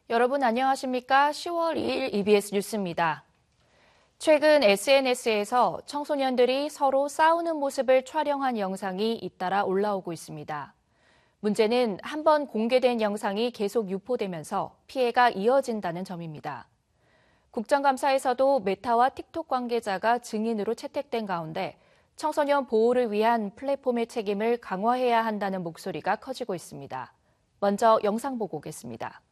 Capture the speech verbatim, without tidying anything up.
여러분 안녕하십니까? 시월 이일 이비에스 뉴스입니다. 최근 에스엔에스에서 청소년들이 서로 싸우는 모습을 촬영한 영상이 잇따라 올라오고 있습니다. 문제는 한번 공개된 영상이 계속 유포되면서 피해가 이어진다는 점입니다. 국정감사에서도 메타와 틱톡 관계자가 증인으로 채택된 가운데 청소년 보호를 위한 플랫폼의 책임을 강화해야 한다는 목소리가 커지고 있습니다. 먼저 영상 보고 오겠습니다.